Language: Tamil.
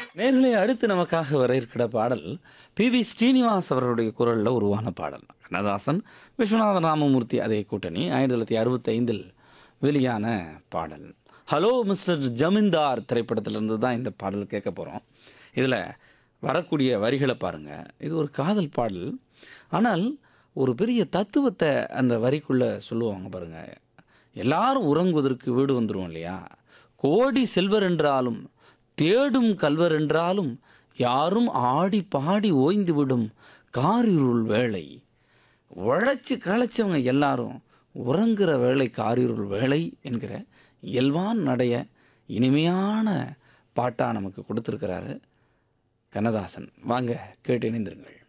நேர்களே அடுத்து நமக்காக வர இருக்கிற பாடல் பி ஸ்ரீனிவாஸ் அவர்களுடைய குரலில் உருவான பாடல். கண்ணதாசன், விஸ்வநாத ராமமூர்த்தி அதே கூட்டணி 1965 வெளியான பாடல். ஹலோ மிஸ்டர் ஜமீன்தார் திரைப்படத்திலிருந்து தான் இந்த பாடல் கேட்க போகிறோம். இதில் வரக்கூடிய வரிகளை பாருங்கள். இது ஒரு காதல் பாடல். ஆனால் ஒரு பெரிய தத்துவத்தை அந்த வரிக்குள்ளே சொல்லுவாங்க பாருங்கள். எல்லாரும் உறங்குவதற்கு வீடு வந்துடும் இல்லையா? கோடி செல்வர் என்றாலும் தேடும் கல்வர் என்றாலும் யாரும் ஆடி பாடி ஓய்ந்து விடும் காரிருள் வேளை. உழைச்சி களைச்சவங்க எல்லாரும் உறங்குற வேளை காரிருள் வேளை என்கிற இயல்பான் நடைய இனிமையான பாட்டாக நமக்கு கொடுத்துருக்கிறாரு கண்ணதாசன். வாங்க கேட்டு இணைந்திருங்கள்.